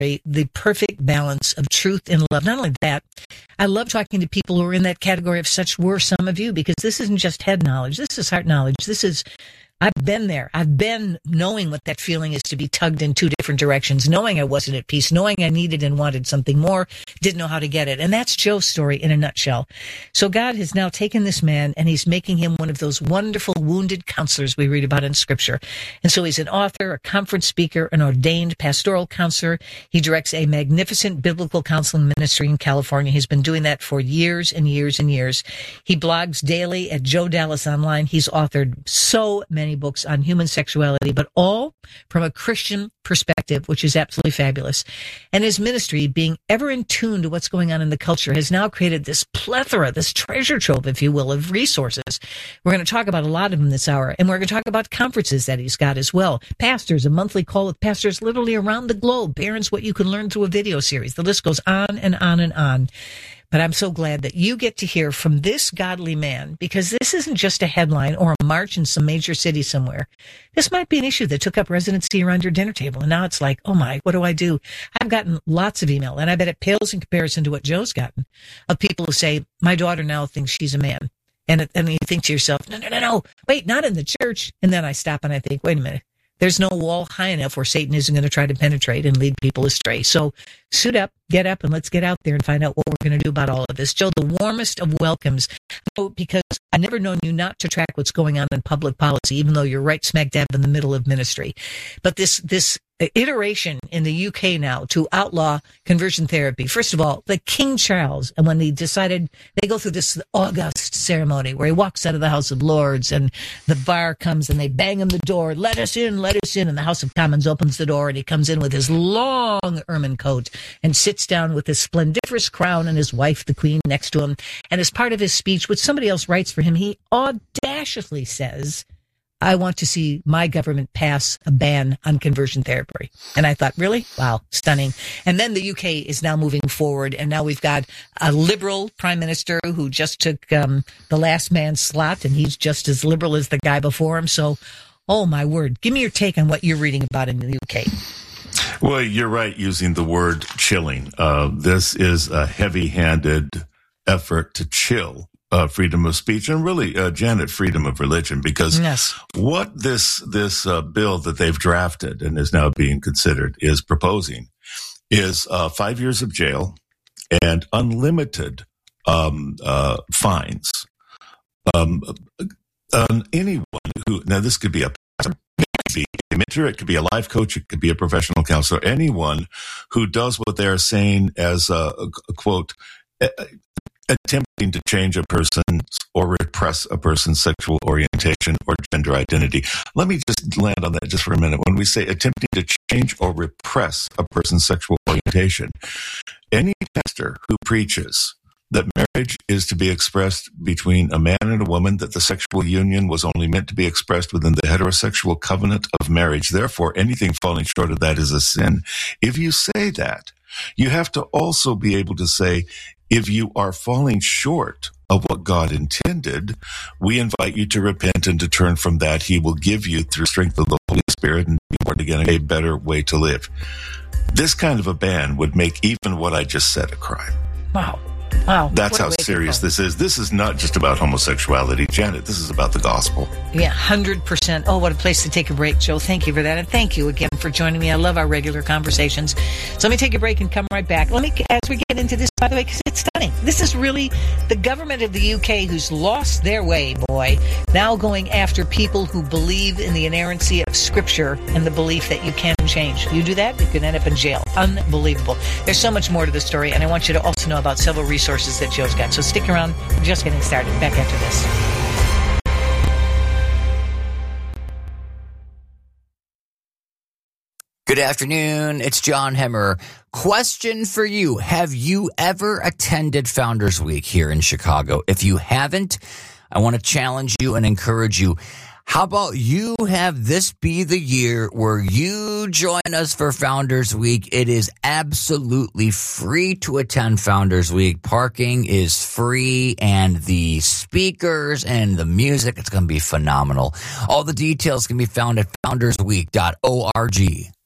the perfect balance of truth and love. Not only that, I love talking to people who are in that category of such were some of you, because this isn't just head knowledge. This is heart knowledge. I've been there. I've been knowing what that feeling is to be tugged in two different directions, knowing I wasn't at peace, knowing I needed and wanted something more, didn't know how to get it. And that's Joe's story in a nutshell. So God has now taken this man and he's making him one of those wonderful wounded counselors we read about in Scripture. And so he's an author, a conference speaker, an ordained pastoral counselor. He directs a magnificent biblical counseling ministry in California. He's been doing that for years and years and years. He blogs daily at Joe Dallas Online. He's authored so many books on human sexuality, but all from a Christian perspective, which is absolutely fabulous. And his ministry, being ever in tune to what's going on in the culture, has now created this plethora, this treasure trove, if you will, of resources. We're going to talk about a lot of them this hour, and we're going to talk about conferences that he's got as well. Pastors, a monthly call with pastors literally around the globe. Parents, what you can learn through a video series. The list goes on and on and on. But I'm so glad that you get to hear from this godly man, because this isn't just a headline or a march in some major city somewhere. This might be an issue that took up residency around your dinner table. And now it's like, oh my, what do I do? I've gotten lots of email, and I bet it pales in comparison to what Joe's gotten, of people who say, my daughter now thinks she's a man. And you think to yourself, no, wait, not in the church. And then I stop and I think, wait a minute. There's no wall high enough where Satan isn't going to try to penetrate and lead people astray. So suit up, get up, and let's get out there and find out what we're going to do about all of this. Joe, the warmest of welcomes, because I've never known you not to track what's going on in public policy, even though you're right smack dab in the middle of ministry. But this iteration in the UK now to outlaw conversion therapy. First of all, the King Charles, and when he decided, they go through this august ceremony where he walks out of the House of Lords and the bar comes and they bang on the door, let us in, and the House of Commons opens the door and he comes in with his long ermine coat and sits down with his splendiferous crown and his wife, the Queen, next to him. And as part of his speech, which somebody else writes for him, he audaciously says, I want to see my government pass a ban on conversion therapy. And I thought, really? Wow, stunning. And then the UK is now moving forward, and now we've got a liberal prime minister who just took the last man's slot, and he's just as liberal as the guy before him. So, oh my word, give me your take on what you're reading about in the UK. Well, you're right using the word chilling. This is a heavy-handed effort to chill freedom of speech and really, Janet, freedom of religion, because yes. What this bill that they've drafted and is now being considered is proposing is 5 years of jail and unlimited fines. Anyone who, now this could be a pastor, it could be a mentor, it could be a life coach, it could be a professional counselor, anyone who does what they're saying as a quote, attempting to change a person's or repress a person's sexual orientation or gender identity. Let me just land on that just for a minute. When we say attempting to change or repress a person's sexual orientation, any pastor who preaches that marriage is to be expressed between a man and a woman, that the sexual union was only meant to be expressed within the heterosexual covenant of marriage, therefore anything falling short of that is a sin. If you say that, you have to also be able to say, if you are falling short of what God intended, we invite you to repent and to turn from that. He will give you, through strength of the Holy Spirit and be born again, a better way to live. This kind of a ban would make even what I just said a crime. Wow. That's how serious this is. This is not just about homosexuality, Janet. This is about the gospel. Yeah, 100%. Oh, what a place to take a break, Joe. Thank you for that. And thank you again for joining me. I love our regular conversations. So let me take a break and come right back. As we get into this, by the way, because it's stunning. This is really the government of the UK who's lost their way, boy, now going after people who believe in the inerrancy of Scripture and the belief that you can change. You do that, you can end up in jail. Unbelievable. There's so much more to the story, and I want you to also know about several resources that Joe's got. So stick around. We're just getting started. Back after this. Good afternoon. It's John Hemmer. Question for you. Have you ever attended Founders Week here in Chicago? If you haven't, I want to challenge you and encourage you. How about you have this be the year where you join us for Founders Week? It is absolutely free to attend Founders Week. Parking is free, and the speakers and the music, it's going to be phenomenal. All the details can be found at foundersweek.org.